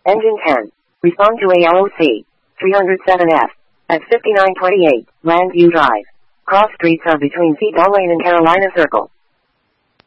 Engine 10. Respond to ALOC 307F at 5928 Landview Drive. Cross streets are between Cedar Lane and Carolina Circle.